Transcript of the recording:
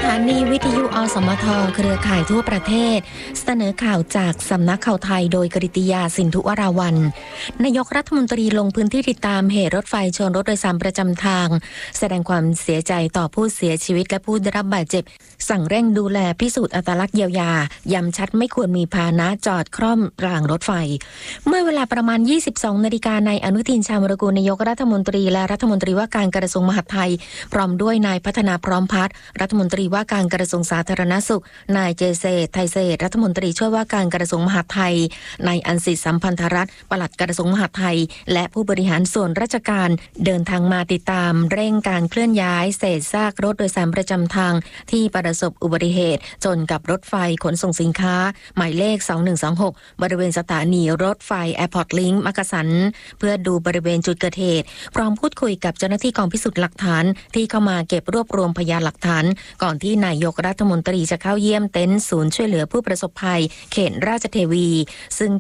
านีวิทยุอสมทเครือข่ายทั่วประเทศเสนอข่าวจากสำนักข่าวไทยโดยกฤติยาสินธุวราวัลย์นายกรัฐมนตรีลงพื้นที่ติดตามเหตุรถไฟชนรถโดยสารประจำทางแสดงความเสียใจต่อผู้เสียชีวิตและผู้ได้รับบาดเจ็บสั่งเร่งดูแลพิสูจน์อัตลักษณ์เยียวยาย้ำชัดไม่ควรมีพาหนะจอดคร่อมรางรถไฟเมื่อเวลาประมาณ 22 นาฬิกาในอนุทินชาญวรกูลนายกรัฐมนตรีและรัฐมนตรีว่าการกระทรวงมหาดไทยพร้อมด้วยนายพัฒนาพร้อมพัฒน์รัฐมนตรีว่าการกระทรวงสาธารณสุขนายเจเษไทยเศรษฐ์รัฐมนตรีช่วยว่าการกระทรวงมหาดไทยนายอันสิทธิ์สัมพันธรัตน์ปลัดกระทรวงมหาดไทยและผู้บริหารส่วนราชการเดินทางมาติดตามเร่งการเคลื่อนย้ายเศษซากรถโดยสารประจำทางที่ประสบอุบัติเหตุชนกับรถไฟขนส่งสินค้าหมายเลข2126บริเวณสถานีรถไฟแอร์พอร์ตลิงก์มักกะสันเพื่อดูบริเวณจุดเกิดเหตุพร้อมพูดคุยกับเจ้าหน้าที่กองพิสูจน์หลักฐานที่เข้ามาเก็บรวบรวมพยานหลักฐานก่อนที่นายกรัฐมนตรีจะเข้าเยี่ยมเต็นท์ศูนย์ช่วยเหลือผู้ประสบภัยเขตราชเทวีซึ่ง